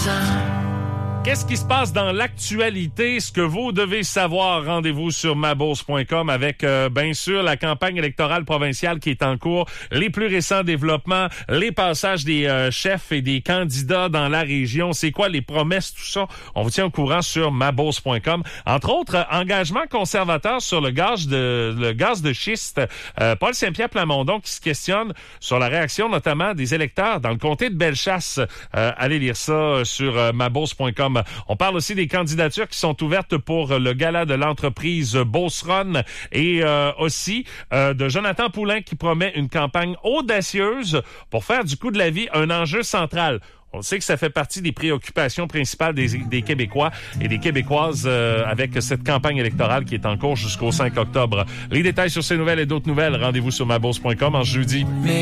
Qu'est-ce qui se passe dans l'actualité? Ce que vous devez savoir, rendez-vous sur mabourse.com avec, bien sûr, la campagne électorale provinciale qui est en cours, les plus récents développements, les passages des chefs et des candidats dans la région. C'est quoi les promesses, tout ça? On vous tient au courant sur mabourse.com. Entre autres, engagement conservateur sur le gaz de schiste. Paul Saint-Pierre Plamondon qui se questionne sur la réaction notamment des électeurs dans le comté de Bellechasse. Allez lire ça sur mabourse.com. On parle aussi des candidatures qui sont ouvertes pour le gala de l'entreprise Beauceronne et aussi de Jonathan Poulain qui promet une campagne audacieuse pour faire du coût de la vie un enjeu central. On sait que ça fait partie des préoccupations principales des Québécois et des Québécoises avec cette campagne électorale qui est en cours jusqu'au 5 octobre. Les détails sur ces nouvelles et d'autres nouvelles, rendez-vous sur mabourse.com en jeudi.